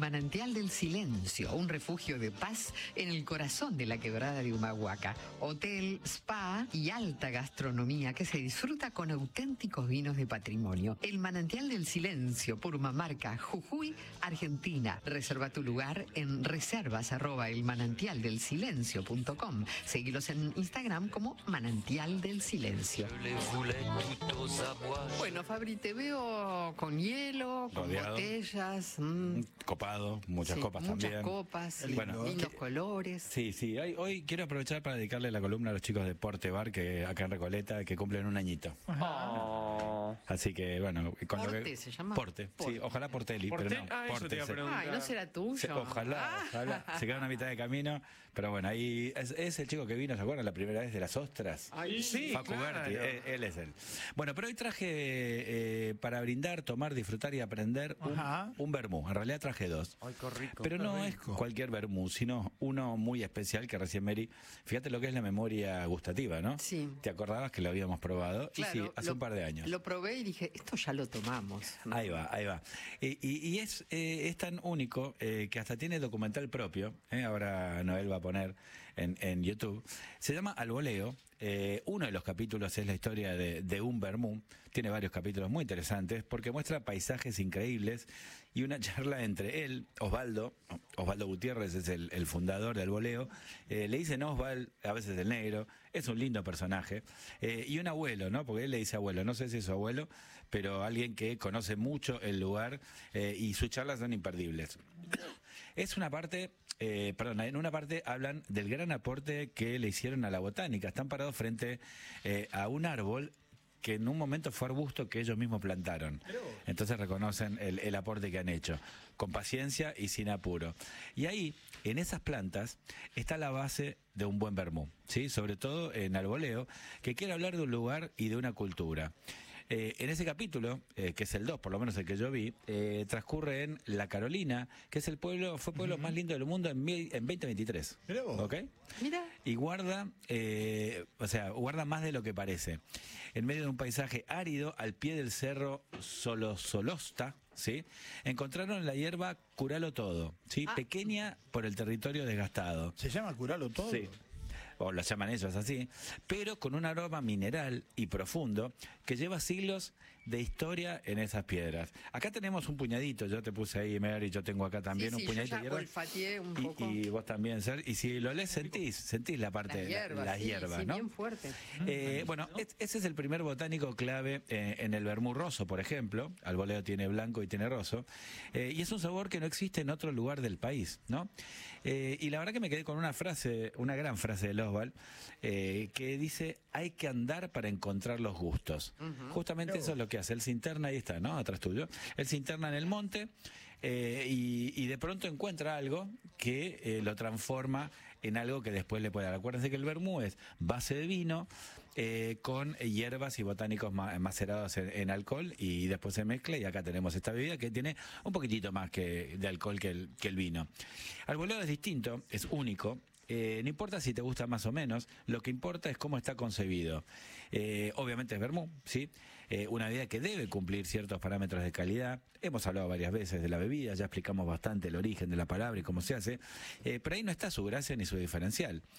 Manantial del Silencio, un refugio de paz en el corazón de la quebrada de Humahuaca. Hotel, spa y alta gastronomía que se disfruta con auténticos vinos de patrimonio. El Manantial del Silencio, Purmamarca, Jujuy, Argentina. Reserva tu lugar en reservas@elmanantialdelsilencio.com. Seguilos en Instagram como Manantial del Silencio. Bueno, Fabri, te veo con hielo, con rodeado, botellas. Copado, muchas copas muchas también. Copas, bueno, lindos colores. Sí, sí. Hoy quiero aprovechar para dedicarle la columna a los chicos de Porte Bar, que acá en Recoleta, que cumplen un añito. Oh. Así que, bueno, con Porte lo que, se llama. Porte, sí, ojalá Porteli, ¿Porte? pero no. Eso te iba a preguntar. Ay, no será tuyo. Ojalá. Se queda una mitad de camino. Pero bueno, ahí es el chico que vino, ¿se acuerdan? La primera vez de las ostras. Ay, sí, Facu claro. Berti, él es él. Bueno, pero hoy traje para brindar, tomar, disfrutar y aprender un vermú. En realidad traje dos. Ay, qué rico. Pero no es cualquier vermú, sino uno muy especial que recién Mary, fíjate lo que es la memoria gustativa, ¿no? Sí. ¿Te acordabas que lo habíamos probado? Claro, y sí, hace un par de años. Lo probé y dije, esto ya lo tomamos. Ahí va. Y es tan único que hasta tiene documental propio, ahora Noel va a poner en YouTube. Se llama Al Voleo. Uno de los capítulos es la historia de un vermú. Tiene varios capítulos muy interesantes porque muestra paisajes increíbles y una charla entre él, Osvaldo Gutiérrez es el fundador del Voleo, le dicen Osval, a veces el negro, es un lindo personaje, y un abuelo, ¿no? Porque él le dice abuelo, no sé si es su abuelo, pero alguien que conoce mucho el lugar y sus charlas son imperdibles. Es una parte... en una parte hablan del gran aporte que le hicieron a la botánica. Están parados frente a un árbol que en un momento fue arbusto que ellos mismos plantaron. Entonces reconocen el aporte que han hecho, con paciencia y sin apuro. Y ahí, en esas plantas, está la base de un buen vermú, ¿sí? Sobre todo en Al Voleo, que quiere hablar de un lugar y de una cultura. En ese capítulo, que es el 2, por lo menos el que yo vi, transcurre en La Carolina, que es fue el pueblo más lindo del mundo en 2023. Mirá vos. ¿Ok? Mira. Y guarda más de lo que parece. En medio de un paisaje árido, al pie del cerro Solosolosta, ¿sí? Encontraron la hierba Curalo Todo, ¿sí? Pequeña por el territorio desgastado. ¿Se llama Curalo Todo? Sí. O lo llaman ellos así, pero con un aroma mineral y profundo que lleva siglos de historia en esas piedras. Acá tenemos un puñadito, yo te puse ahí, Mary, yo tengo acá también un puñadito de hierba. Olfateé un poco. Y vos también, Ser, y si lo lees sentís la parte de las hierbas, ¿no? Bien fuerte. Bueno, ese es el primer botánico clave en el vermú rosso, por ejemplo. Al Voleo tiene blanco y tiene rosso. Y es un sabor que no existe en otro lugar del país, ¿no? Y la verdad que me quedé con una frase, una gran frase de Osval, que dice, hay que andar para encontrar los gustos. Justamente eso es lo que hace. Él se interna, ahí está, ¿no? Atrás tuyo. Él se interna en el monte y de pronto encuentra algo que lo transforma en algo que después le puede dar. Acuérdense que el vermú es base de vino con hierbas y botánicos macerados en alcohol y después se mezcla y acá tenemos esta bebida que tiene un poquitito más de alcohol que el vino. Al Voleo es distinto, es único. No importa si te gusta más o menos, lo que importa es cómo está concebido. Obviamente es vermú, ¿sí? Una bebida que debe cumplir ciertos parámetros de calidad. Hemos hablado varias veces de la bebida, ya explicamos bastante el origen de la palabra y cómo se hace, pero ahí no está su gracia ni su diferencial.